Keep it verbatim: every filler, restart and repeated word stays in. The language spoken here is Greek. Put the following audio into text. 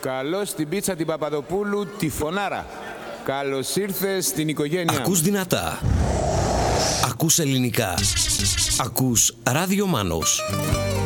Καλώς την πίτσα την Παπαδοπούλου, τη φωνάρα. Καλώς ήρθες στην οικογένεια. Ακούς δυνατά. Ακούς ελληνικά. Ακούς Ράδιο Μάνος.